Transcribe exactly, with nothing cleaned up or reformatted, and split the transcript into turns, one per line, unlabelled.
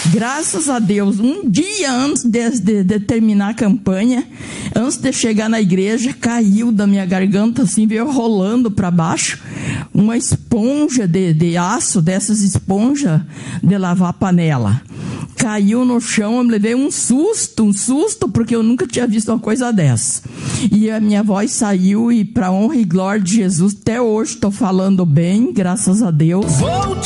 Graças a Deus, um dia antes de, de, de terminar a campanha, antes de chegar na igreja, caiu da minha garganta, assim, veio rolando para baixo, uma esponja de, de aço, dessas esponjas de lavar panela. Caiu no chão, eu me levei um susto, um susto, porque eu nunca tinha visto uma coisa dessa. E a minha voz saiu, e para honra e glória de Jesus, até hoje estou falando bem, graças a Deus.
Vou